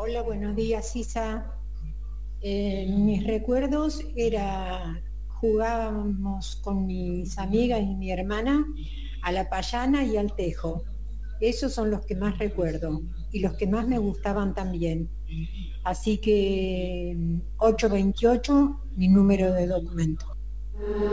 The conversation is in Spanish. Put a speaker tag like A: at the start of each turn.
A: Hola, buenos días, Isa. Mis recuerdos era, jugábamos con mis amigas y mi hermana a la payana y al tejo. Esos son los que más recuerdo y los que más me gustaban también. Así que 828, mi número de documento.